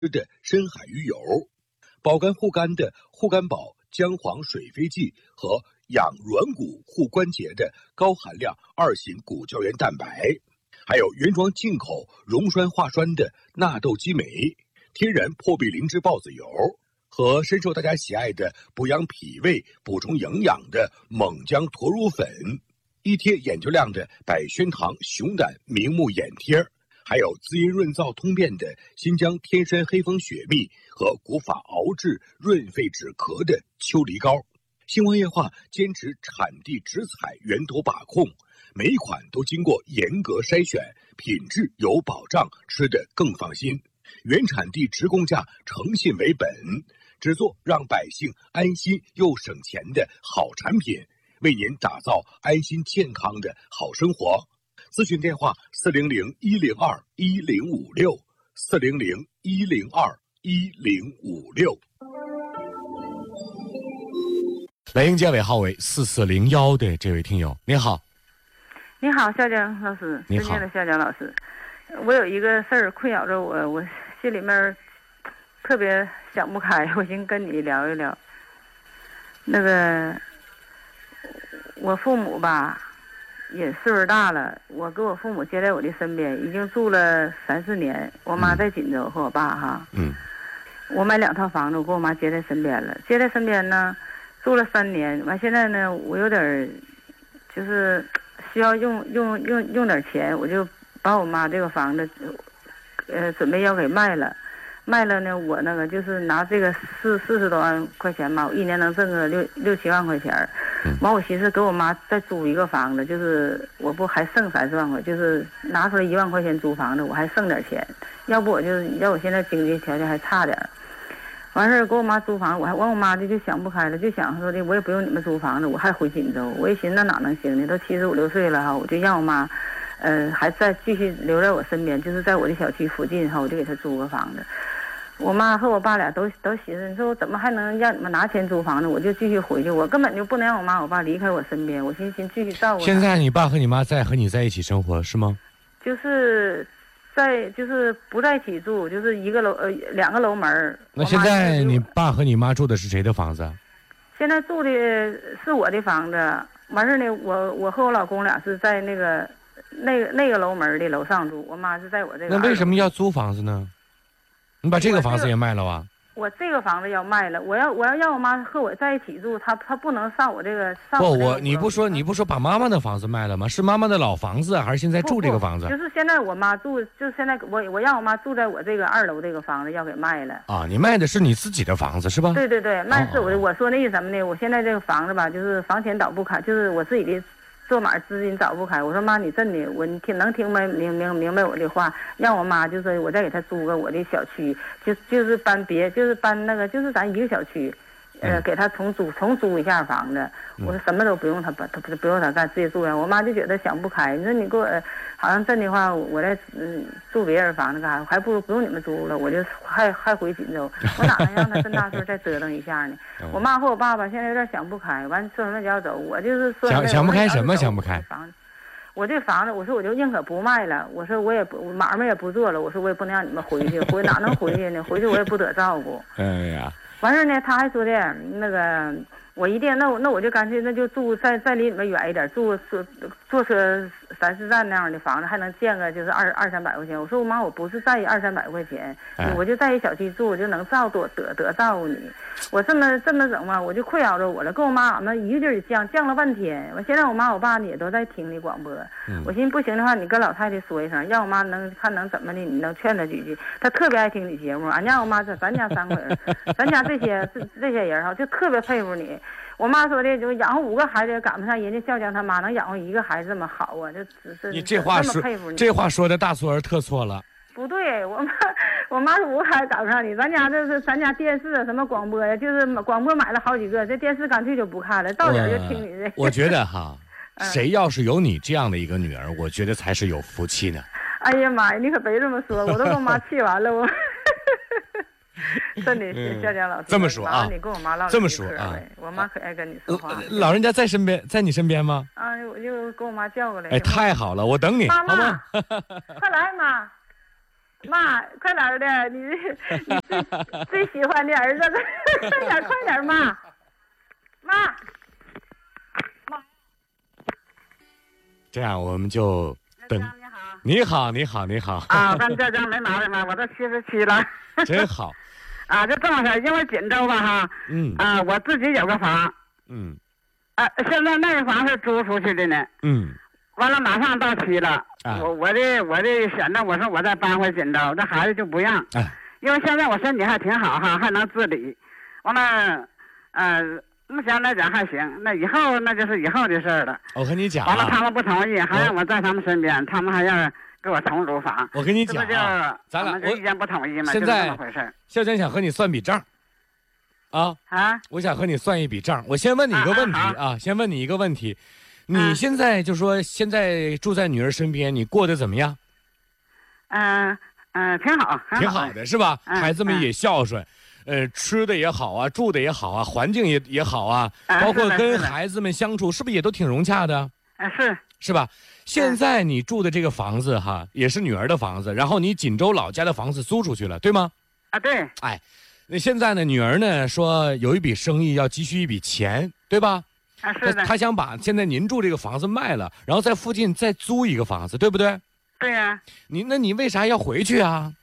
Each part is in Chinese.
的深海鱼油，保肝护肝的护肝宝姜黄水飞剂和养软骨护关节的高含量2型骨胶原蛋白，还有原装进口溶栓化酸的纳豆激酶，天然破壁灵芝孢子油，和深受大家喜爱的补养脾胃、补充营养的猛姜驼乳粉，一贴眼球亮的百宣堂熊胆明目眼贴，还有滋阴润燥通便的新疆天山黑蜂雪蜜和古法熬制润肺止咳的秋梨膏。星光夜话坚持产地直采源头把控，每一款都经过严格筛选，品质有保障，吃得更放心。原产地直供价，诚信为本，只做让百姓安心又省钱的好产品，为您打造安心健康的好生活。咨询电话400-102-1056，400-102-1056。 来迎接尾号为4401的这位听友，您好。 你好，笑江老师，尊敬的笑江老师，我有一个事儿困扰着我，我心里面特别想不开，我寻跟你聊一聊。那个，我父母吧，也岁数大了，我跟我父母接在我的身边，已经住了3、4年。我妈在锦州和我爸哈，我买2套房子，我跟我妈接在身边了，接在身边呢。住了3年，完现在呢，我有点就是需要用点钱，我就把我妈这个房子，准备要给卖了。卖了呢，我那个就是拿这个40多万块钱吧，我1年能挣个6、7万块钱。完，我寻思给我妈再租一个房子，就是我不还剩30万块，就是拿出来1万块钱租房子，我还剩点钱。要不我现在经济条件还差点。完事儿给我妈租房，我妈就想不开了，就想说的我也不用你们租房子，我还回锦州。我一寻思那哪能行呢？都75、6岁了哈，我就让我妈，还再继续留在我身边，就是在我的小区附近哈，我就给她租个房子。我妈和我爸俩都寻思，你说我怎么还能让你们拿钱租房子？我就继续回去，我根本就不能让我妈我爸离开我身边，我寻思继续照顾。 现在你爸和你妈和你在一起生活是吗？ 就是不在一起住，就是一个楼2个楼门。 那现在你爸和你妈住的是谁的房子？ 现在住的是我的房子。完事呢，我和我老公俩是在那个楼门的楼上住，我妈是在我这个。 那为什么要租房子呢？你把这个房子也卖了啊？ 我这个房子要卖了，我要让我妈和我在一起住，她不能上我这个你不说把妈妈的房子卖了吗？是妈妈的老房子还是现在住这个房子？ 就是现在我妈住，就是现在我让我妈住在我这个2楼这个房子要给卖了。 啊，你卖的是你自己的房子是吧？ 对，卖是我说那意思什么呢？我现在这个房子吧，就是房钱倒不开，就是我自己的做买资金找不开。我说妈，你真的你能听明白我的话，让我妈就是我再给她租个我的小区，就是搬那个就是咱一个小区，给她重租一下房子。我说什么都不用她不用她干，直接住上。我妈就觉得想不开，你说你给我好像真的话，我在住别人房子干啥？还不如不用你们租了，我就还回锦州，我哪能让她这么大岁再折腾一下呢？我妈和我爸爸现在有点想不开，完说什么就要走，我就是说想不开什么想不开？ 我这房子，我说我就宁可不卖了，我说我也不买卖也不做了，我说我也不能让你们回去，哪能回去呢？回去我也不得照顾。 哎呀， 完事呢，他还说的那个。我一定，那我就干脆那就住再离你们远一点，坐车3、4站那样的房子，还能建个就是200-300块钱。我说我妈，我不是在意200-300块钱，我就在一小区住，我就能得照顾你。我这么整嘛，我就困扰着我了。跟我妈俺们一个劲儿犟了半天。我现在我妈我爸呢也都在听你广播。我寻思不行的话，你跟老太太说一声，让我妈看能怎么的，你能劝她几句。她特别爱听你节目。俺家我妈咱家3口人，咱家这些人哈，就特别佩服你。我妈说的，就养活5个孩子也赶不上人家笑江他妈能养活1个孩子这么好啊！就只是你这话说的大错而特错了。 不对，我妈说5个孩子赶不上你，咱家电视啊什么广播呀，就是广播买了好几个，这电视干脆就不看了，到点就听你的。 我觉得哈，谁要是有你这样的一个女儿，我觉得才是有福气呢。 哎呀妈呀，你可别这么说，我都跟我妈气完了我。真的是笑江老师这么说啊， 你跟我妈唠这么说啊， 我妈可爱跟你说话。 老人家在你身边吗？ 啊，我就跟我妈叫过来。 哎，太好了，我等你， 妈妈， 好吗？ 快来妈， 妈，快点的，你最喜欢的儿子，快点，妈。 这样我们就等。你好。 啊，咱浙江没毛病吧？我都77了。 真好。 啊，就这么事，因为锦州吧哈。我自己有个房。现在那个房是租出去的呢。完了，马上到期了。我这选择，我说我再搬回锦州，这孩子就不让。因为现在我身体还挺好哈，还能自理。完了，目前来讲还行，那以后那就是以后的事了。 我跟你讲， 完了他们不同意，还让我在他们身边，他们还要给我重租房。 我跟你讲咱俩意见不统一嘛， 现在就这么回事。 孝娟想和你算笔账，我想和你算一笔账。我先问你一个问题先问你一个问题，你现在就说现在住在女儿身边，你过得怎么样？ 挺好， 挺好的是吧？孩子们也孝顺。吃的也好啊，住的也好啊，环境也好啊，包括跟孩子们相处，是不是也都挺融洽的？是吧？现在你住的这个房子哈，也是女儿的房子，然后你锦州老家的房子租出去了，对吗？ 对。 那现在呢，女儿呢说有一笔生意要急需一笔钱，对吧？ 是的。 她想把现在您住这个房子卖了，然后在附近再租一个房子，对不对？ 对呀。 你为啥要回去啊？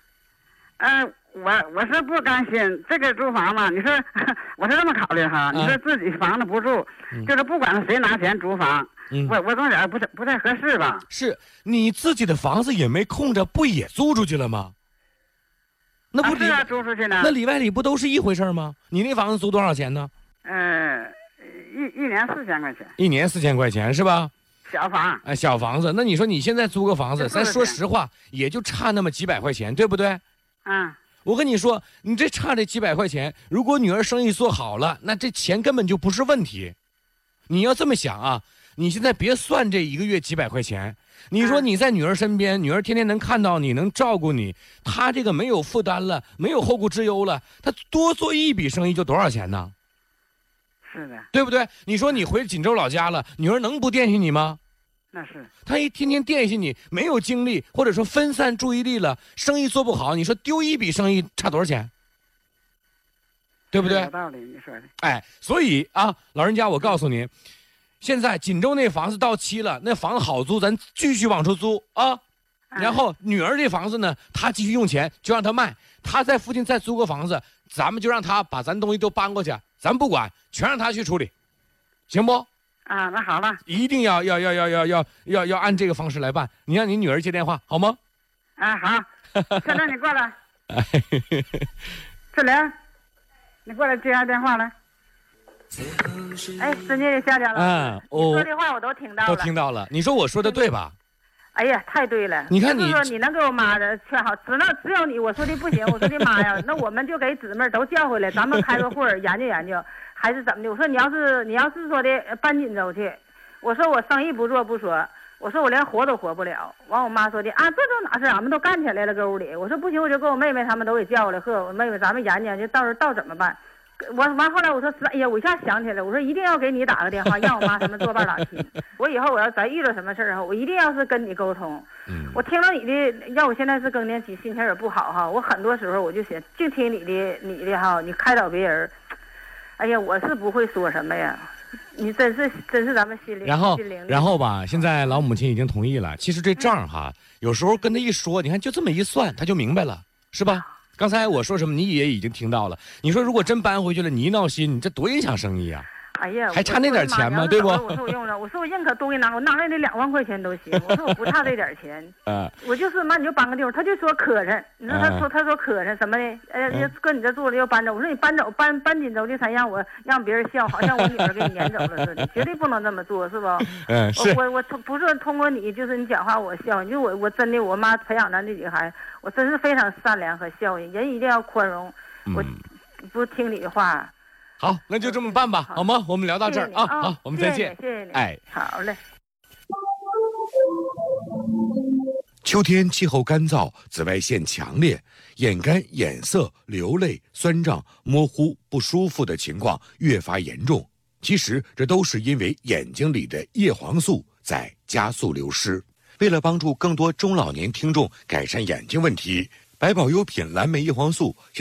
我是不甘心这个租房嘛，你说我是这么考虑哈，你说自己房子不住，就是不管谁拿钱租房，我总觉得不太合适吧？ 是你自己的房子也没空着，不也租出去了吗？那不是租出去呢？ 那里外里不都是一回事吗？你那房子租多少钱呢？ 一年4000块钱。 1年4000块钱是吧？ 小房。 小房子，那你说你现在租个房子，咱说实话，也就差那么几百块钱，对不对？我跟你说，你这差这几百块钱，如果女儿生意做好了，那这钱根本就不是问题。你要这么想啊，你现在别算这一个月几百块钱，你说你在女儿身边，女儿天天能看到你，能照顾你，她这个没有负担了，没有后顾之忧了，她多做一笔生意就多少钱呢？ 是的， 对不对？你说你回锦州老家了，女儿能不惦记你吗？ 那是， 他一天天惦记你，没有精力，或者说分散注意力了，生意做不好，你说丢一笔生意差多少钱？对不对？ 有道理，你说的。 所以老人家，我告诉您，现在锦州那房子到期了，那房子好租，咱继续往出租啊。然后女儿这房子呢，她继续用钱，就让她卖，她在附近再租个房子，咱们就让她把咱东西都搬过去，咱不管，全让她去处理，行不？ 那好了， 一定要按这个方式来办。你让你女儿接电话好吗？ 好，小玲你过来。志玲，你过来接下电话来。尊敬的夏家老师，你说的话我都听到了。 你说我说的对吧？ 哎呀，太对了！ 你看就是说你能给我妈的劝好，只有你，我说的不行，我说的妈呀，那我们就给姊妹都叫回来，咱们开个会儿研究研究。还是怎么的？我说你要是说的搬锦州去，我说我生意不做不说，我说我连活都活不了。完我妈说的这都哪事，俺们都干起来了，搁屋里。我说不行，我就给我妹妹他们都给叫过来，和我妹妹咱们研究研究，到时候怎么办？完后来我说哎呀，我一下想起来，我说一定要给你打个电话，让我妈他们作伴打亲。我以后我要再遇到什么事儿我一定要是跟你沟通。我听了你的，要我现在是更年期，心情也不好哈。我很多时候我就想净听你的哈，你开导别人。哎呀，我是不会说什么呀，你真是咱们心灵。 然后吧，现在老母亲已经同意了。其实这账哈，有时候跟他一说，你看就这么一算，他就明白了，是吧？刚才我说什么，你也已经听到了。你说如果真搬回去了，你一闹心，你这多影响生意啊！ 哎呀， 还差那点钱吗？对不？ 我说我用了，我说我认可东西拿，我拿来那2万块钱都行。我说我不差这点钱。我就是妈，你就搬个地方，他就说磕碜。你说他说磕碜什么的？搁你这住了又搬走。我说你搬锦州的才让别人笑，好像我女儿给你撵走了似的，绝对不能这么做，是不？ 是。 我不是通过你，就是你讲话我笑，就我真的我妈培养咱这几个孩子，我真是非常善良和孝顺，人一定要宽容。我不听你的话。 好，那就这么办吧，好吗？我们聊到这儿好，我们再见。 谢谢你。好嘞。 秋天气候干燥，紫外线强烈，眼干、眼涩、流泪、酸胀、模糊、不舒服的情况越发严重。其实这都是因为眼睛里的叶黄素在加速流失。 为了帮助更多中老年听众改善眼睛问题，百宝优品蓝莓叶黄素